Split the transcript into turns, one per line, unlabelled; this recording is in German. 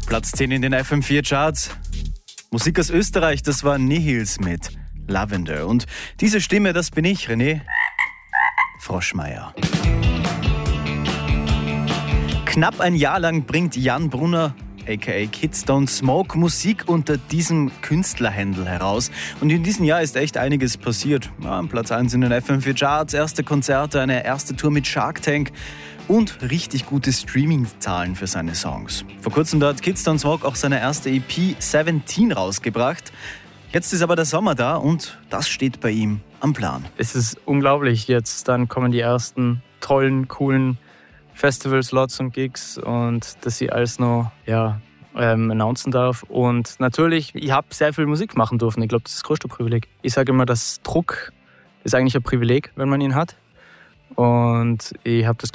Platz 10 in den FM4 Charts. Musik aus Österreich, das war Nihils mit Lavender. Und diese Stimme, das bin ich, René Froschmeier. Knapp ein Jahr lang bringt Jan Brunner, aka Kids Don't Smoke, Musik unter diesem Künstlerhändel heraus. Und in diesem Jahr ist echt einiges passiert. Ja, Platz 1 in den FM4 Charts, erste Konzerte, eine erste Tour mit Shark Tank und richtig gute Streaming-Zahlen für seine Songs. Vor kurzem hat Kids Don't Smoke auch seine erste EP 17 rausgebracht. Jetzt ist aber der Sommer da und das steht bei ihm am Plan.
Es ist unglaublich. Jetzt dann kommen die ersten tollen, coolen Festival-Slots und Gigs und dass ich alles noch announcen darf. Und natürlich, ich habe sehr viel Musik machen dürfen. Ich glaube, das ist das größte Privileg. Ich sage immer, dass Druck ist eigentlich ein Privileg, wenn man ihn hat. Und ich habe das